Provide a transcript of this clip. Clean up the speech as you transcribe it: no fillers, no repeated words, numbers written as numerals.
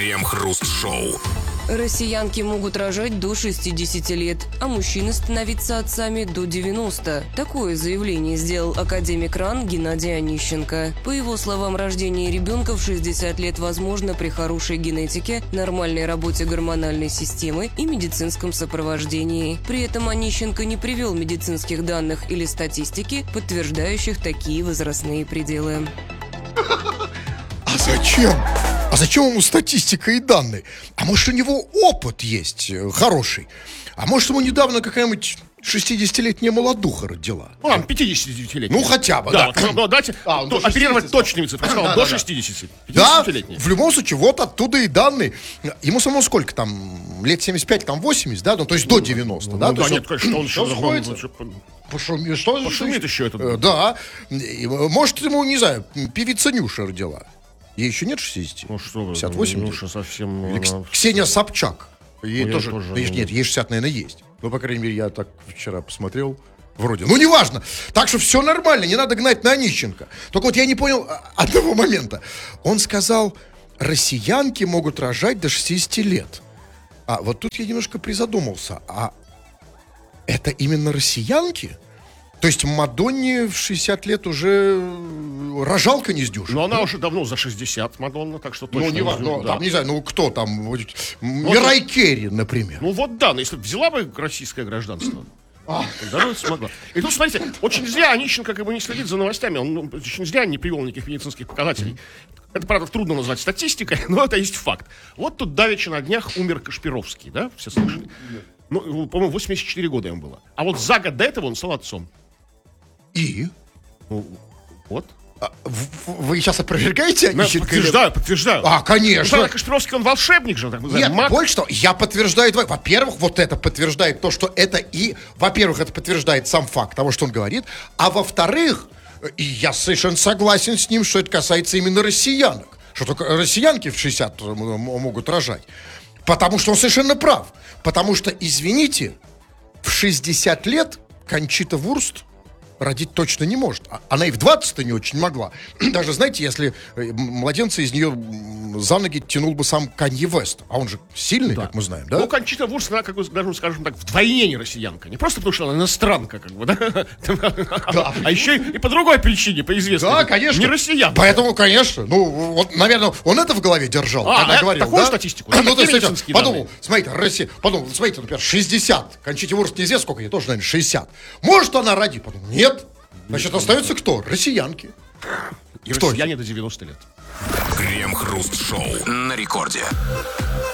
Крем-хруст-шоу. Россиянки могут рожать до 60 лет, а мужчины становиться отцами до 90. Такое заявление сделал академик РАН Геннадий Онищенко. По его словам, рождение ребенка в 60 лет возможно при хорошей генетике, нормальной работе гормональной системы и медицинском сопровождении. При этом Онищенко не привел медицинских данных или статистики, подтверждающих такие возрастные пределы. А зачем? А зачем ему статистика и данные? А может, у него опыт есть хороший? А может, ему недавно какая-нибудь 60-летняя молодуха родила? 59-летний. Ну, хотя бы, да. Ну, давайте оперировать точными цифрами. Сказал, до 60. Да, 50-летний. в любом случае, вот оттуда и данные. Ему самому сколько там? Лет 75, там 80, да? Ну, то есть до 90, да? Ну, да, нет, конечно, он еще сходится. Пошумит еще этот. Да. Может, ему, не знаю, певица Нюша родила. Ей еще нет 60? Ну что вы, 58? Нюша совсем... Или Ксения Собчак. Ей Ну, тоже, тоже, нет, ей 60, наверное, есть. Ну, по крайней мере, я так вчера посмотрел. Вроде. Ну, неважно. Так что все нормально, не надо гнать на Онищенко. Только вот я не понял одного момента. Он сказал, россиянки могут рожать до 60 лет. А вот тут я немножко призадумался. А это именно россиянки? То есть Мадонне в 60 лет уже рожалка не сдюжит. Но она уже давно за 60, Мадонна, так что точно. Ну, не важно, да. там, не знаю, ну кто там, Мирай Керри, например. Ну вот да, но если бы взяла бы российское гражданство, тогда бы смогла. И тут, смотрите, очень зря Онищенко как бы не следит за новостями, он очень зря не привел никаких медицинских показателей. Это, правда, трудно назвать статистикой, но это есть факт. Вот тут давеча на днях умер Кашпировский, да, все слышали? Ну, по-моему, 84 года ему было. А вот за год до этого он стал отцом. И? Ну, вот. Вы сейчас опровергаете Онищенко? Подтверждаю. А, конечно. Ну, Кашпировский, он волшебник же, так называемый. Нет, больше того, я подтверждаю, во-первых, вот это подтверждает то, что это и, во-первых, это подтверждает сам факт того, что он говорит, а во-вторых, и я совершенно согласен с ним, что это касается именно россиянок, что только россиянки в 60 могут рожать, потому что он совершенно прав, потому что, извините, в 60 лет Кончита Вурст родить точно не может. Она и в 20-то не очень могла. Даже, знаете, если младенца из нее за ноги тянул бы сам Канье Вест. А он же сильный, да, как мы знаем, да? Ну, Кончита Вурст, она, как бы, даже, скажем так, вдвойне не россиянка. Не просто потому, что она иностранка, как бы, да? А еще и по другой причине, по известной. Да, конечно. Не россиянка. Поэтому, конечно, ну, вот, наверное, он это в голове держал, когда говорил, такую да? статистику? Ну, то есть, подумал, смотрите, например, 60. Кончите Вурст неизвестно, сколько ей, тоже, наверное, 60. Может, она родит? Подумал, нет. Значит, остается кто? Россиянки. И россияне до 90 лет. Крем-хруст-шоу на рекорде.